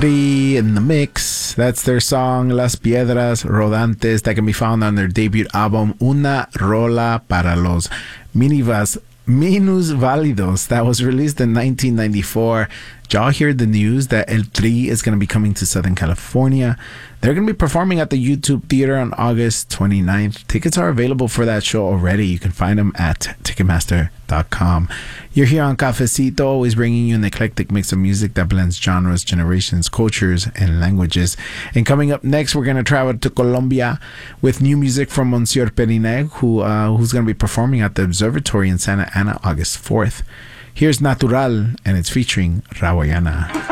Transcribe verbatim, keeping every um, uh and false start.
In the mix, that's their song Las Piedras Rodantes that can be found on their debut album Una Rola para los Minivas Minusválidos that was released in nineteen ninety-four. Did y'all hear the news that El Tri is going to be coming to Southern California? They're going to be performing at the YouTube Theater on August twenty-ninth. Tickets are available for that show already. You can find them at Ticketmaster dot com. You're here on Cafecito, always bringing you an eclectic mix of music that blends genres, generations, cultures, and languages. And coming up next, we're going to travel to Colombia with new music from Monsieur Periné, who uh, who's going to be performing at the Observatory in Santa Ana August fourth. Here's Natural, and it's featuring Rawayana.